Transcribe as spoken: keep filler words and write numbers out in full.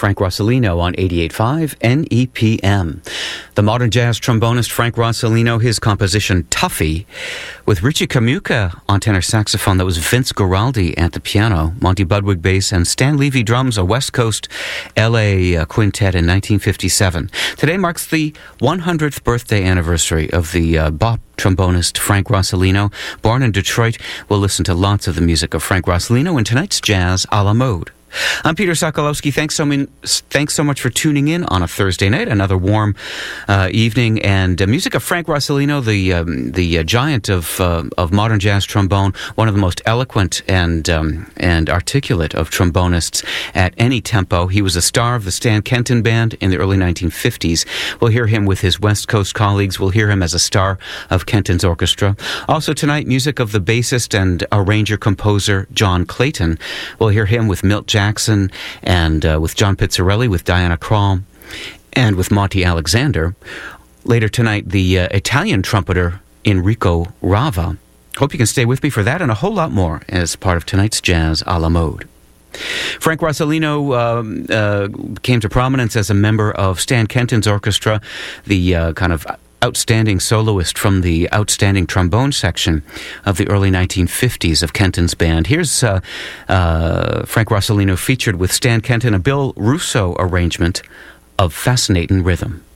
Frank Rossellino on eighty-eight point five N E P M. The modern jazz trombonist Frank Rossellino, his composition Tuffy, with Richie Kamuka on tenor saxophone. That was Vince Guaraldi at the piano, Monty Budwig bass, and Stan Levy drums, a West Coast L A uh, quintet in nineteen fifty-seven. Today marks the one hundredth birthday anniversary of the uh, bop trombonist Frank Rossellino. Born in Detroit, we'll listen to lots of the music of Frank Rossellino in tonight's Jazz a la Mode. I'm Peter Sokolowski. Thanks so, min- thanks so much for tuning in on a Thursday night, another warm uh, evening, and uh, music of Frank Rossellino, the um, the uh, giant of uh, of modern jazz trombone, one of the most eloquent and um, and articulate of trombonists at any tempo. He was a star of the Stan Kenton Band in the early nineteen fifties. We'll hear him with his West Coast colleagues. We'll hear him as a star of Kenton's orchestra. Also tonight, music of the bassist and arranger-composer John Clayton. We'll hear him with Milt Jackson. Jackson and uh, with John Pizzarelli, with Diana Krall, and with Monty Alexander. Later tonight, the uh, Italian trumpeter Enrico Rava. Hope you can stay with me for that and a whole lot more as part of tonight's Jazz a la Mode. Frank Rossellino um, uh, came to prominence as a member of Stan Kenton's orchestra, the uh, kind of outstanding soloist from the outstanding trombone section of the early nineteen fifties of Kenton's band. Here's uh, uh, Frank Rossellino featured with Stan Kenton, a Bill Russo arrangement of Fascinating Rhythm.